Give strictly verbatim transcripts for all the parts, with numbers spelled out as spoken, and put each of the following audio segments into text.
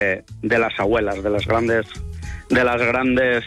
de, de las abuelas, de las grandes, de las grandes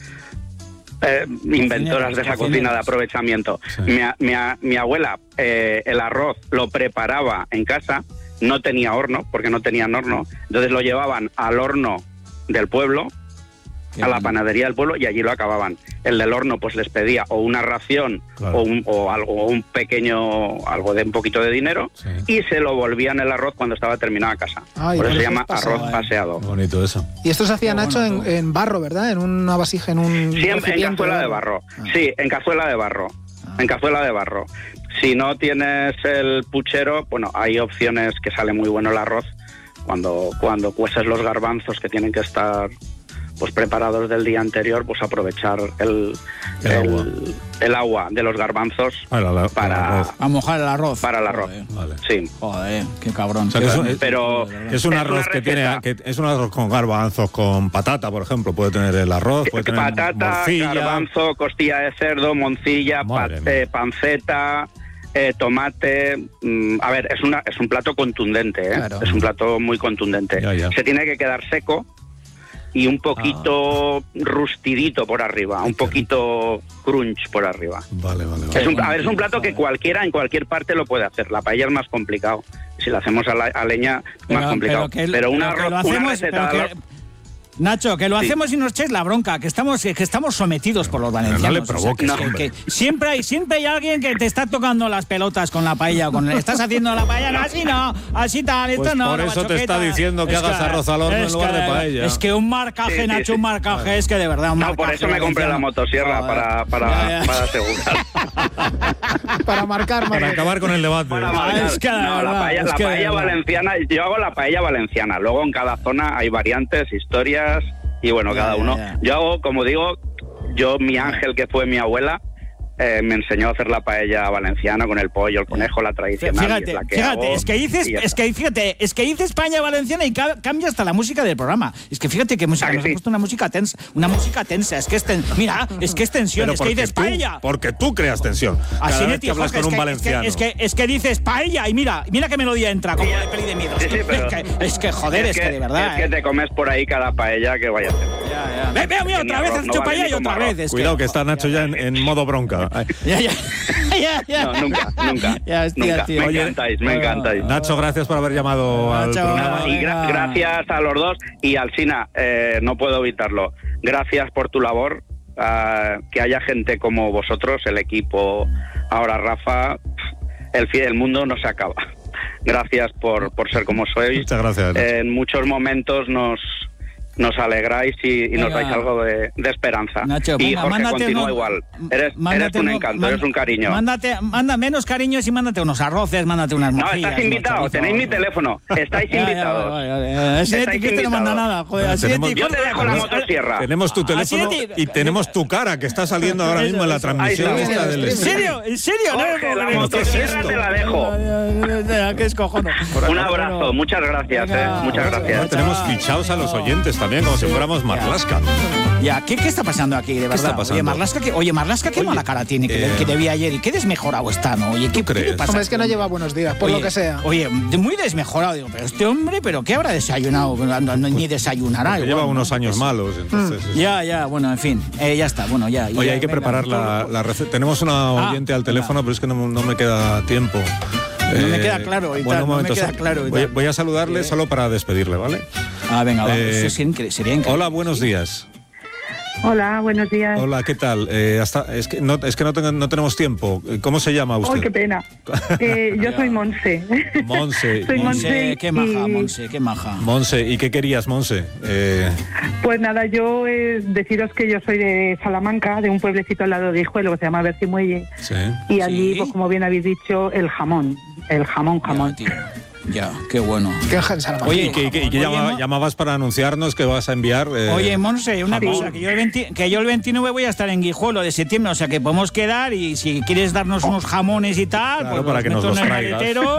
eh, inventoras de esa cocina de aprovechamiento. Sí. Mi, mi, mi abuela eh, el arroz lo preparaba en casa, no tenía horno, porque no tenían horno, entonces lo llevaban al horno del pueblo, Qué a la panadería del pueblo, y allí lo acababan. El del horno pues les pedía o una ración claro. o, un, o algo, o un pequeño, algo de un poquito de dinero, sí. y se lo volvían el arroz cuando estaba terminado a casa. Ay, por eso se llama pasado, arroz paseado. Qué bonito eso. Y esto se hacía, Pero Nacho, bueno, en, en barro, ¿verdad? En una vasija, en un... Sí, en, en cazuela de barro. Ah. Sí, en cazuela de barro. Ah. En cazuela de barro. Si no tienes el puchero, bueno, hay opciones que sale muy bueno el arroz cuando, cuando cueces los garbanzos, que tienen que estar pues preparados del día anterior, pues aprovechar el, el, el, agua. el agua de los garbanzos ah, la, la, para a mojar el arroz. Para el arroz. Joder. Vale. Sí. Joder, qué cabrón. O sea, que es, es, pero es un arroz que tiene que es un arroz con garbanzos, con patata, por ejemplo, puede tener el arroz, puede tener patata, morcilla, garbanzo, costilla de cerdo, morcilla, pat, eh, panceta, eh, tomate. Mmm, a ver, es una es un plato contundente, ¿eh? Claro. Es un plato muy contundente. Ya, ya. Se tiene que quedar seco y un poquito ah. rustidito por arriba, un poquito crunch por arriba. Vale, vale, vale. Es un, a ver, es un plato que cualquiera en cualquier parte lo puede hacer. La paella es más complicado. Si la hacemos a, la, a leña, pero, más complicado. Pero, que, pero una, pero que lo hacemos, una receta... Pero que, Nacho, que lo sí. hacemos y nos echéis la bronca, que estamos que estamos sometidos por los valencianos. No le provoques, o sea, que, que siempre hay siempre hay alguien que te está tocando las pelotas con la paella, con estás haciendo la paella, no, así no, así tal, esto pues no. Por eso te está diciendo que es hagas que, arroz al horno en lugar que, de paella. Es que un marcaje, sí, sí, Nacho, sí. un marcaje, vale. es que de verdad un No, marcaje. por eso me compré la motosierra, no, para, para, ya, ya. para asegurar. para marcar, Para acabar con el debate. Para marcar. Es que, no, la paella, es la paella valenciana, yo hago la paella valenciana, luego en cada zona hay variantes, historias... Y bueno, yeah, cada uno. Yeah, yeah. Yo hago, como digo, yo, mi ángel, que fue mi abuela, eh, me enseñó a hacer la paella valenciana con el pollo, el conejo, la tradicional. Fíjate, y es la que fíjate, hago, es que dices, es que fíjate, es que dices España valenciana y ca- cambia hasta la música del programa. Es que fíjate que música, ¿Ah, que nos sí? ha puesto una música tensa, una música tensa, es que es ten, mira, es que es tensión, Pero es que dices tú, paella. Porque tú creas tensión. Así Cada de vez que hablas tío, con un es que, valenciano. Es que, es que es que dices paella y mira, mira qué melodía entra, como de peli de miedo. Sí, sí, pero es, que, es que joder, es, es que, que de verdad. Es eh. que te comes por ahí cada paella que vaya a hacer. Ya, ya. Ve, ve, mira, otra vez has hecho paella y otra vez. Es Cuidado que, que está Nacho ya en, en modo bronca. Ya, ya. Ya, ya. No, nunca, nunca. Ya, hostia, nunca. tío. Me Oye, encantáis, me encantáis. Nacho, gracias por haber llamado Nacho, al programa. Y gra- gracias a los dos. Y Alsina, eh, no puedo evitarlo. Gracias por tu labor. Uh, que haya gente como vosotros, el equipo, ahora Rafa, el, el mundo no se acaba. Gracias por, por ser como sois. Muchas gracias. Nacho. En muchos momentos nos... Nos alegráis y, y nos dais algo de, de esperanza. Nacho, y venga, Jorge mándate continúa uno, igual. Eres, eres un encanto, no, eres un cariño. Mándate, manda menos cariños y mándate unos arroces, mándate unas morcillas. No, estás invitado, tenéis mi teléfono. Estáis ya, invitados. Ya, ya, ya, ya. Así de ti que no manda nada. Joder, así tenemos, de ti, yo te dejo la motosierra. Tenemos tu teléfono ti, y tenemos tu cara que está saliendo ahora mismo en la transmisión. Esta del ¿En serio? ¿En serio? Jorge, no, la motosierra te la dejo. ¿Qué es cojono? Un abrazo, muchas gracias, eh, muchas gracias. No, tenemos fichados a los oyentes también, como si fuéramos Marlaska. Ya, ¿qué, ¿qué está pasando aquí, de verdad? está pasando? Oye, Marlaska, que, oye, Marlaska, qué Oye, mala cara tiene que, eh, que le vi ayer y qué desmejorado está, ¿no? Oye, ¿qué, ¿tú crees? ¿qué pasa? Hombre, es que no lleva buenos días, por oye, lo que sea. Oye, muy desmejorado, digo, pero este hombre, ¿pero qué habrá desayunado? No, no, ni desayunará. Porque igual, lleva unos ¿no? años Pues, malos, entonces... Mm. Ya, ya, bueno, en fin, eh, ya está, bueno, ya. Oye, ya, hay que venga, preparar la, la receta. Tenemos una oyente ah, al teléfono, venga. Pero es que no, no me queda tiempo. No eh, me queda claro y bueno, tal, un momento, no me queda claro y voy, tal. voy a saludarle ¿Qué? Solo para despedirle, ¿vale? Ah, venga, va, eh, eso sería increíble, sería increíble. Hola, buenos días. Hola, buenos días. Hola, ¿qué tal? Eh, hasta, es que, no, es que no, tengo, no tenemos tiempo. ¿Cómo se llama usted? ¡Ay, qué pena! Eh, yo soy Monse. Monse. soy Monse, Monse qué maja, y... Monse, qué maja. Monse, ¿y qué querías, Monse? Eh... Pues nada, yo eh, deciros que yo soy de Salamanca, de un pueblecito al lado de Guijuelo que se llama Bercimuelle. Sí. Y allí, ¿Sí? pues como bien habéis dicho, el jamón. El jamón, jamón. Ya, tío. Ya, qué bueno. Qué Salamanca. Oye, ¿y qué, qué, qué Oye, llama, Mo... llamabas para anunciarnos que vas a enviar? Eh... Oye, Monse, una jamón. cosa, que yo, el veinte, que yo el veintinueve voy a estar en Guijuelo de septiembre, o sea que podemos quedar y si quieres darnos unos jamones y tal, Claro, pues para los que nos meto los en el traigas. maletero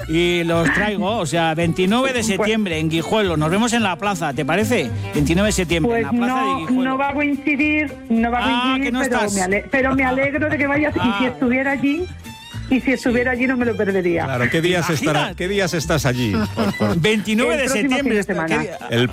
y los traigo. O sea, veintinueve de septiembre en Guijuelo, nos vemos en la plaza, ¿te parece? veintinueve de septiembre Pues en la plaza no, de Guijuelo. no va a coincidir, no va a Ah, coincidir, que no pero, estás. me ale- pero me alegro de que vayas. Ah. Y si estuviera allí, y si estuviera allí no me lo perdería. Claro, ¿qué días, estará, ¿qué días estás allí? Por, por... veintinueve El de próximo septiembre. fin de semana. ¿Qué- El